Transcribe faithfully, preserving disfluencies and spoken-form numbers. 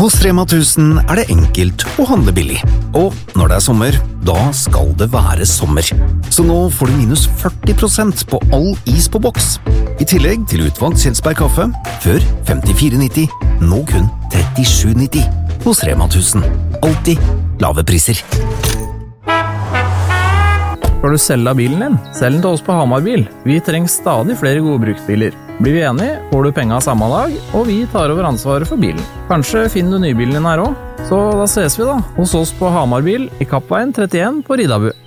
Hos Rema tusen er det enkelt å handle billig. Og når det er sommer, da skal det være sommer. Så nå får du minus førti prosent på all is på boks. I tillegg til utvalgt Kjelsberg kaffe, før femtifire nitti, nå kun trettisju nitti. Hos Rema tusen. Alltid lave priser. Skal du selge av bilen din? Selg den til oss på Hamar Bil. Vi trenger stadig flere gode bruksbiler. Blir vi enige, får du penger samme dag, og vi tar over ansvaret for bilen. Kanskje finner du nybilen din her også? Så da ses vi da, hos oss på Hamar Bil i Kappveien trettien på Ridabu.